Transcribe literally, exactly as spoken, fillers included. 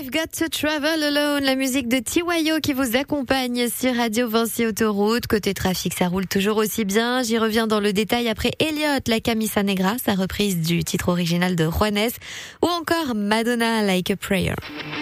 I've got to travel alone, la musique de T Y O qui vous accompagne sur Radio Vinci Autoroute. Côté trafic, ça roule toujours aussi bien. J'y reviens dans le détail après Elliot, la Camisa Negra, sa reprise du titre original de Juanes, ou encore Madonna, Like a Prayer.